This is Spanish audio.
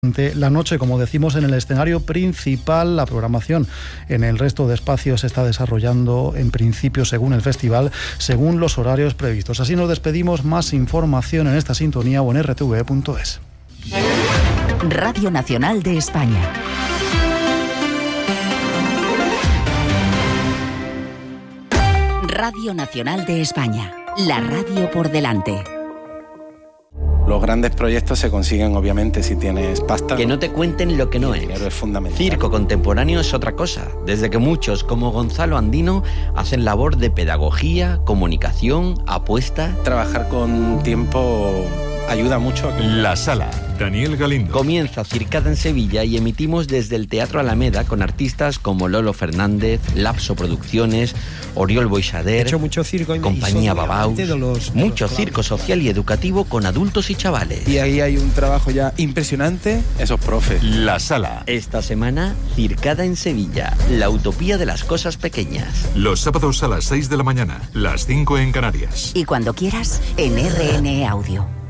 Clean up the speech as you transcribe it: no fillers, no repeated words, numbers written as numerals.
La noche, como decimos, en el escenario principal. La programación en el resto de espacios se está desarrollando en principio según el festival, según los horarios previstos. Así nos despedimos. Más información en esta sintonía o en rtve.es. Radio Nacional de España. Radio Nacional de España. La radio por delante. Los grandes proyectos se consiguen obviamente si tienes pasta. Que no te cuenten lo que no es. Dinero es fundamental. Circo contemporáneo es otra cosa. Desde que muchos, como Gonzalo Andino, hacen labor de pedagogía, comunicación, apuesta. Trabajar con tiempo ayuda mucho a que... La Sala, Daniel Galindo. Comienza Circada en Sevilla y emitimos desde el Teatro Alameda con artistas como Lolo Fernández, Lapso Producciones, Oriol Boixader, He hecho mucho circo Compañía Babaus, mucho circo social y educativo con adultos y chavales. Y ahí hay un trabajo ya impresionante. Esos profes. La Sala. Esta semana, Circada en Sevilla, la utopía de las cosas pequeñas. Los sábados a las 6 de la mañana, las 5 en Canarias. Y cuando quieras, en RN Audio.